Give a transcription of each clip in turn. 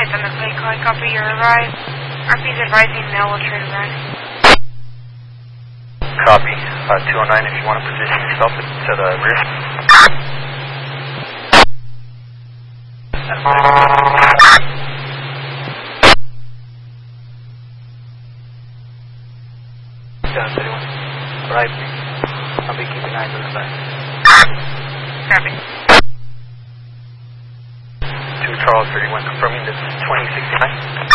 advised on the vehicle. I copy your arrive. RP's advising mail will try to arrive. Copy. 209 if you want to position yourself to the rear. Down 31. Right. I'll be keeping eyes on the back. Copy. 2 Charles 31 confirming this is 2069.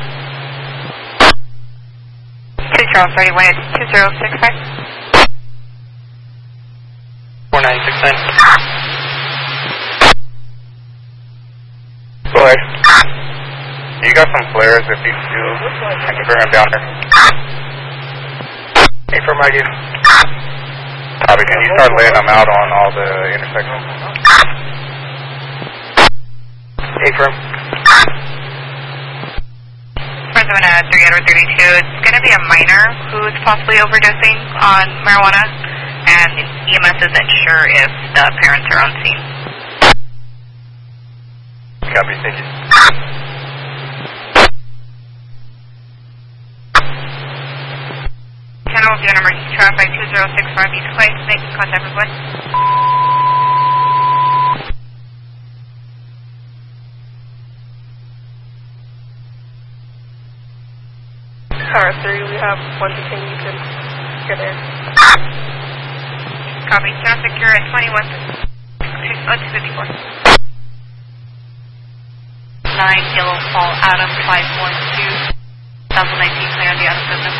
2 Charles 31, it's 2065. 4969. Go ahead. You got some flares if you do. I can bring them down there. Hey, from right here. Copy, can you start laying them out on all the intersections? Hey, from. Friends of 3 out of 32, it's going to be a minor who's possibly overdosing on marijuana, and EMS isn't sure if the parents are on scene. Copy, thank you. Channel will be on emergency traffic 2065 East Place, making contact with what? Tower 3, we have one detainee, you can get in. Copy, channel secure at 254. 9 Yellow Fall Adam 512, 2019 clear the Adam business.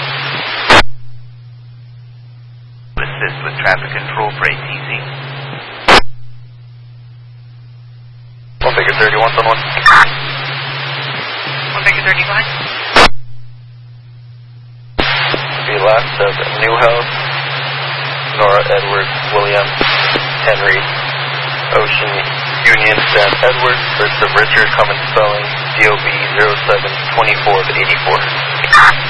Assist with traffic control for ATC. 1 Baker 31 on 1. 1 Baker 30, go ahead. Be last of Newhouse, Nora Edwards, William, Henry, Ocean, Union, Sam Edwards, first of Richard, common spelling, DOB 0724 of 84.